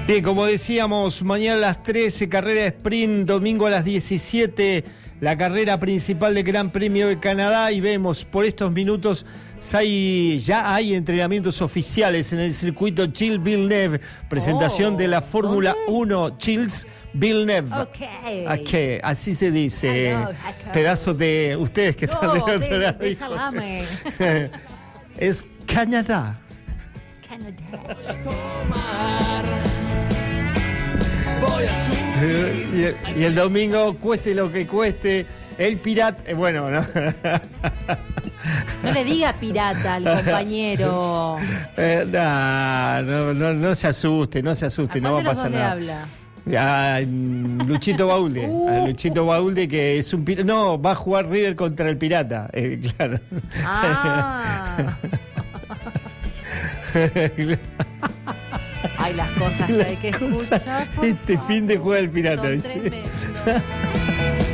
Bien, como decíamos, mañana a las 13, carrera de sprint, domingo a las 17, la carrera principal del Gran Premio de Canadá, y vemos por estos minutos ya hay entrenamientos oficiales en el circuito Gilles Villeneuve, presentación de la Fórmula 1 Gilles Villeneuve. Okay. Así se dice. Pedazos de ustedes que están del otro lado. Es Canadá. Y el domingo, cueste lo que cueste, el pirata. Bueno, ¿no? No le diga pirata al compañero. No se asuste, no va a pasar nada. Habla? Luchito Baulde. Luchito Baulde, que es un pirata. No, va a jugar River contra el pirata. Claro. Ay, las cosas que hay que escuchar. Este fin de juega el pirata. Son tremendos.